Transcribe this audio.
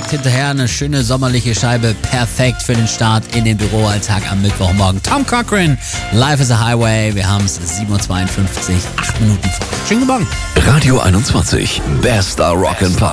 direkt hinterher eine schöne sommerliche Scheibe. Perfekt für den Start in den Büroalltag am Mittwochmorgen. Tom Cochrane, Life is a Highway. Wir haben es 7.52 Uhr, 8 Minuten vor. Schönen guten Morgen. Radio 21, bester Rock and Pop.